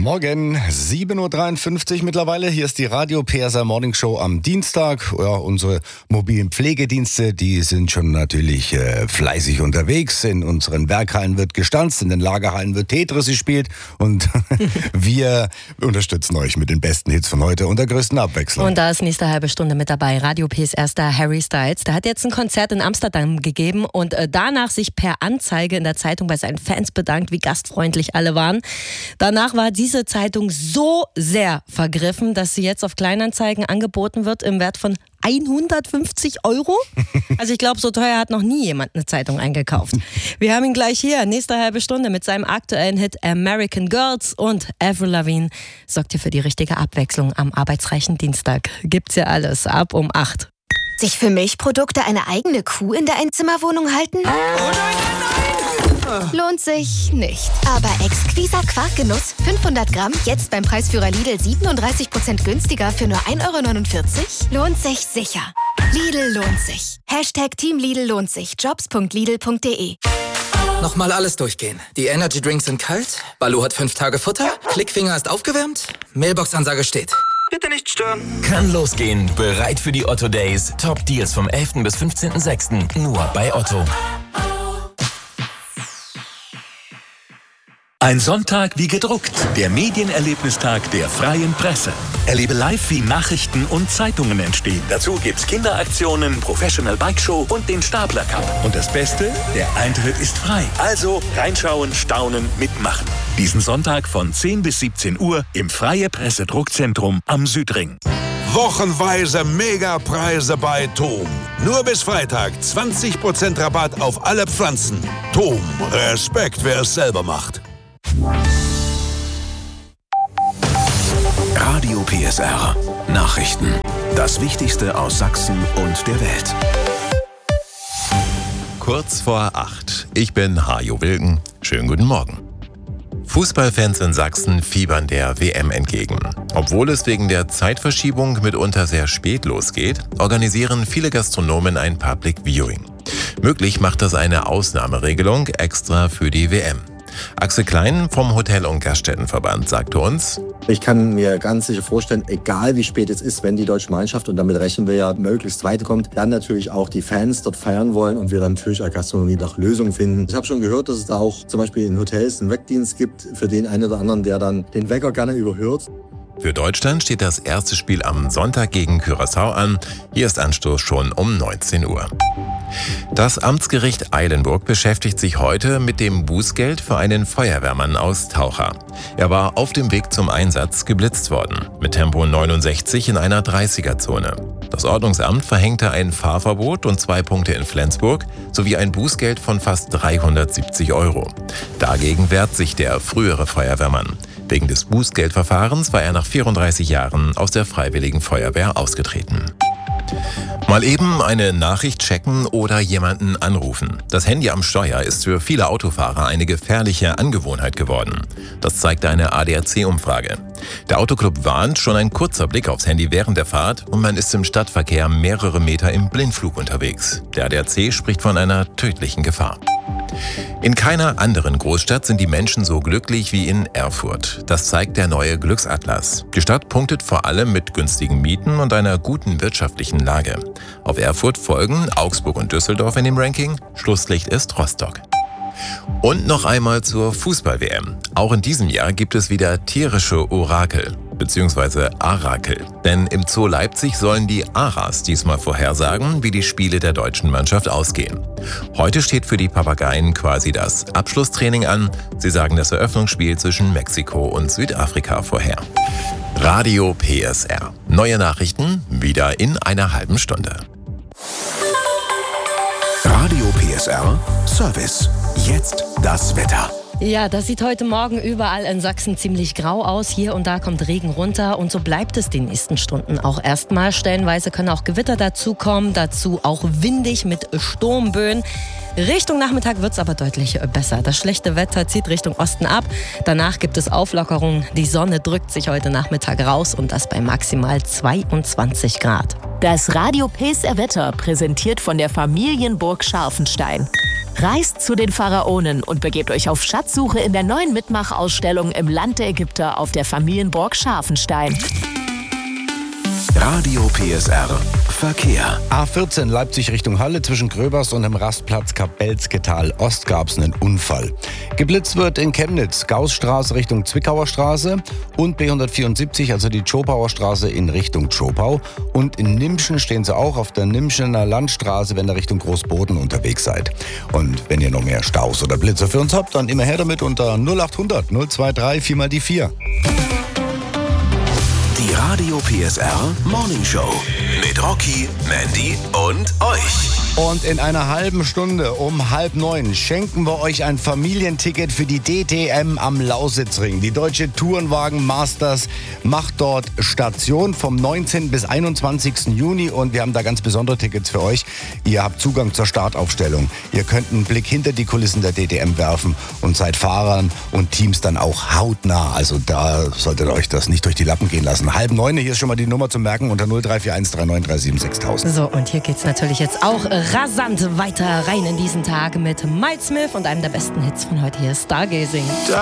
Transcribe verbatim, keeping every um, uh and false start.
Morgen, sieben Uhr dreiundfünfzig mittlerweile. Hier ist die Radio P S R Morning Show am Dienstag. Ja, unsere mobilen Pflegedienste, die sind schon natürlich äh, fleißig unterwegs. In unseren Werkhallen wird gestanzt, in den Lagerhallen wird Tetris gespielt. Und wir unterstützen euch mit den besten Hits von heute und der größten Abwechslung. Und da ist nächste halbe Stunde mit dabei Radio P S R-Star Harry Styles. Der hat jetzt ein Konzert in Amsterdam gegeben und äh, danach sich per Anzeige in der Zeitung bei seinen Fans bedankt, wie gastfreundlich alle waren. Danach war diese Zeitung so sehr vergriffen, dass sie jetzt auf Kleinanzeigen angeboten wird im Wert von hundertfünfzig Euro. Also ich glaube, so teuer hat noch nie jemand eine Zeitung eingekauft. Wir haben ihn gleich hier, nächste halbe Stunde mit seinem aktuellen Hit American Girls, und Avril Lavigne sorgt hier für die richtige Abwechslung am arbeitsreichen Dienstag. Gibt's ja alles ab um acht. Sich für Milchprodukte eine eigene Kuh in der Einzimmerwohnung halten? Oh nein, nein, nein! Lohnt sich nicht. Aber Exquisa Quarkgenuss fünfhundert Gramm, jetzt beim Preisführer Lidl siebenunddreißig Prozent günstiger für nur ein Euro neunundvierzig? Lohnt sich sicher. Lidl lohnt sich. Hashtag Team Lidl lohnt sich. jobs punkt lidl punkt de. Nochmal alles durchgehen. Die Energy Drinks sind kalt, Baloo hat fünf Tage Futter, Klickfinger ist aufgewärmt, Mailbox-Ansage steht. Bitte nicht stören. Kann losgehen. Bereit für die Otto Days. Top Deals vom elften bis fünfzehnten sechsten Nur bei Otto. Ein Sonntag wie gedruckt. Der Medienerlebnistag der Freien Presse. Erlebe live, wie Nachrichten und Zeitungen entstehen. Dazu gibt's Kinderaktionen, Professional Bike Show und den Stapler Cup. Und das Beste? Der Eintritt ist frei. Also reinschauen, staunen, mitmachen. Diesen Sonntag von zehn bis siebzehn Uhr im Freie Presse Druckzentrum am Südring. Wochenweise Megapreise bei Tom. Nur bis Freitag zwanzig Prozent Rabatt auf alle Pflanzen. Tom, Respekt, wer es selber macht. Radio P S R. Nachrichten. Das Wichtigste aus Sachsen und der Welt. Kurz vor acht. Ich bin Hajo Wilken. Schönen guten Morgen. Fußballfans in Sachsen fiebern der W M entgegen. Obwohl es wegen der Zeitverschiebung mitunter sehr spät losgeht, organisieren viele Gastronomen ein Public Viewing. Möglich macht das eine Ausnahmeregelung extra für die W M. Axel Klein vom Hotel- und Gaststättenverband sagte uns: Ich kann mir ganz sicher vorstellen, egal wie spät es ist, wenn die deutsche Mannschaft, und damit rechnen wir ja, möglichst weiterkommt, dann natürlich auch die Fans dort feiern wollen und wir dann natürlich als Gastronomie nach Lösungen finden. Ich habe schon gehört, dass es da auch zum Beispiel in Hotels einen Weckdienst gibt für den einen oder anderen, der dann den Wecker gerne überhört. Für Deutschland steht das erste Spiel am Sonntag gegen Curaçao an. Hier ist Anstoß schon um neunzehn Uhr. Das Amtsgericht Eilenburg beschäftigt sich heute mit dem Bußgeld für einen Feuerwehrmann aus Taucher. Er war auf dem Weg zum Einsatz geblitzt worden, mit Tempo neunundsechzig in einer dreißiger-Zone. Das Ordnungsamt verhängte ein Fahrverbot und zwei Punkte in Flensburg sowie ein Bußgeld von fast dreihundertsiebzig Euro. Dagegen wehrt sich der frühere Feuerwehrmann. Wegen des Bußgeldverfahrens war er nach vierunddreißig Jahren aus der Freiwilligen Feuerwehr ausgetreten. Mal eben eine Nachricht checken oder jemanden anrufen. Das Handy am Steuer ist für viele Autofahrer eine gefährliche Angewohnheit geworden. Das zeigt eine A D A C-Umfrage. Der Autoclub warnt, schon ein kurzer Blick aufs Handy während der Fahrt und man ist im Stadtverkehr mehrere Meter im Blindflug unterwegs. Der A D A C spricht von einer tödlichen Gefahr. In keiner anderen Großstadt sind die Menschen so glücklich wie in Erfurt. Das zeigt der neue Glücksatlas. Die Stadt punktet vor allem mit günstigen Mieten und einer guten wirtschaftlichen Lage. Auf Erfurt folgen Augsburg und Düsseldorf in dem Ranking. Schlusslicht ist Rostock. Und noch einmal zur Fußball-W M. Auch in diesem Jahr gibt es wieder tierische Orakel, beziehungsweise Arakel. Denn im Zoo Leipzig sollen die Aras diesmal vorhersagen, wie die Spiele der deutschen Mannschaft ausgehen. Heute steht für die Papageien quasi das Abschlusstraining an. Sie sagen das Eröffnungsspiel zwischen Mexiko und Südafrika vorher. Radio P S R. Neue Nachrichten wieder in einer halben Stunde. Radio P S R Service. Jetzt das Wetter. Ja, das sieht heute Morgen überall in Sachsen ziemlich grau aus. Hier und da kommt Regen runter und so bleibt es die nächsten Stunden auch erstmal. Stellenweise können auch Gewitter dazukommen, dazu auch windig mit Sturmböen. Richtung Nachmittag wird es aber deutlich besser. Das schlechte Wetter zieht Richtung Osten ab. Danach gibt es Auflockerungen. Die Sonne drückt sich heute Nachmittag raus und das bei maximal zweiundzwanzig Grad. Das Radio P S R Wetter präsentiert von der Familienburg Scharfenstein. Reist zu den Pharaonen und begebt euch auf Schatzsuche in der neuen Mitmachausstellung im Land der Ägypter auf der Familienburg Scharfenstein. Radio P S R Verkehr. A vierzehn Leipzig Richtung Halle zwischen Gröbers und dem Rastplatz Kapelzketal Ost gab es einen Unfall. Geblitzt wird in Chemnitz, Gaußstraße Richtung Zwickauer Straße und B hundertvierundsiebzig, also die Tschopauer Straße in Richtung Tschopau. Und in Nimschen stehen sie auch auf der Nimschener Landstraße, wenn ihr Richtung Großboden unterwegs seid. Und wenn ihr noch mehr Staus oder Blitzer für uns habt, dann immer her damit unter null acht hundert null zwei drei vier mal die vier. Die Radio P S R Morning Show mit Rocky, Mandy und euch. Und in einer halben Stunde um halb neun schenken wir euch ein Familienticket für die D T M am Lausitzring. Die Deutsche Tourenwagen Masters macht dort Station vom neunzehnten bis einundzwanzigsten Juni und wir haben da ganz besondere Tickets für euch. Ihr habt Zugang zur Startaufstellung. Ihr könnt einen Blick hinter die Kulissen der D T M werfen und seid Fahrern und Teams dann auch hautnah. Also da solltet ihr euch das nicht durch die Lappen gehen lassen. Halb neun, hier ist schon mal die Nummer zum Merken unter null drei vier eins drei neun drei sieben sechstausend. So, und hier geht's natürlich jetzt auch rasant weiter rein in diesen Tag mit Miles Smith und einem der besten Hits von heute hier, Stargazing.